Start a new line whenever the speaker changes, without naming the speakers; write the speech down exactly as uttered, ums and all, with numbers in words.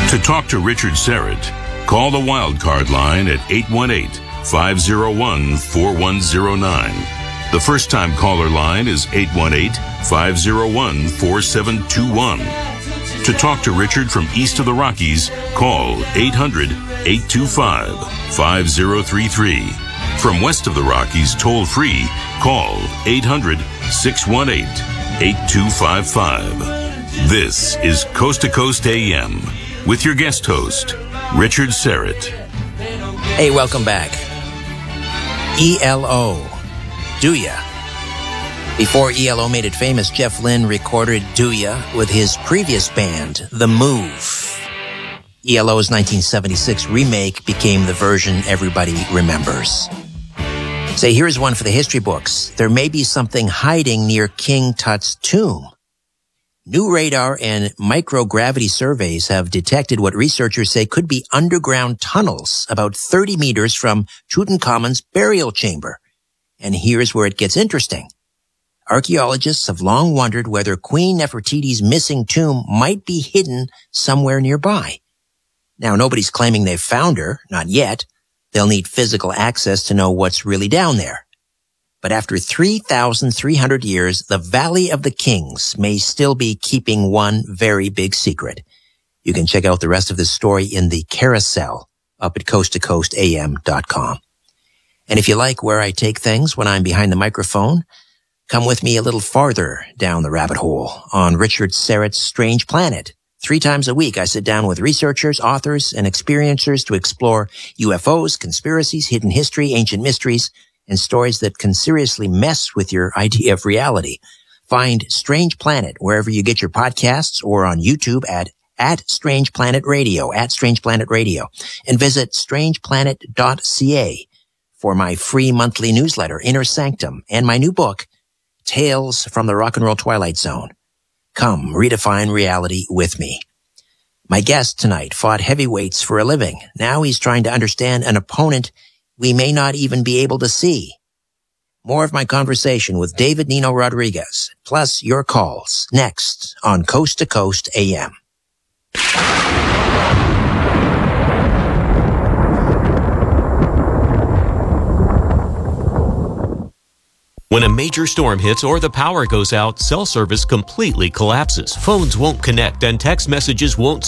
To talk to Richard Serrett, call the Wildcard line at eight one eight, five oh one, four one oh nine. The first-time caller line is eight one eight, five oh one, four seven two one. To talk to Richard from east of the Rockies, call eight hundred, eight two five, five oh three three. From west of the Rockies, toll-free, call eight hundred, six one eight, eight two five five. This is Coast to Coast A M with your guest host, Richard Serrett.
Hey, welcome back. E L O. Do Ya? Before E L O made it famous, Jeff Lynne recorded Do Ya with his previous band, The Move. E L O's nineteen seventy-six remake became the version everybody remembers. Say, here's one for the history books. There may be something hiding near King Tut's tomb. New radar and microgravity surveys have detected what researchers say could be underground tunnels about thirty meters from Tutankhamun's burial chamber. And here's where it gets interesting. Archaeologists have long wondered whether Queen Nefertiti's missing tomb might be hidden somewhere nearby. Now, nobody's claiming they've found her, not yet. They'll need physical access to know what's really down there. But after three thousand three hundred years, the Valley of the Kings may still be keeping one very big secret. You can check out the rest of this story in the carousel up at coast to coast a m dot com. And if you like where I take things when I'm behind the microphone, come with me a little farther down the rabbit hole on Richard Serrett's Strange Planet. Three times a week, I sit down with researchers, authors, and experiencers to explore U F Os, conspiracies, hidden history, ancient mysteries, and stories that can seriously mess with your idea of reality. Find Strange Planet wherever you get your podcasts or on YouTube at, at Strange Planet Radio, at Strange Planet Radio, and visit strange planet dot c a for my free monthly newsletter, Inner Sanctum, and my new book, Tales from the Rock and Roll Twilight Zone. Come, redefine reality with me. My guest tonight fought heavyweights for a living. Now he's trying to understand an opponent we may not even be able to see. More of my conversation with David Nino Rodriguez, plus your calls, next on Coast to Coast A M.
When a major storm hits or the power goes out, cell service completely collapses. Phones won't connect and text messages won't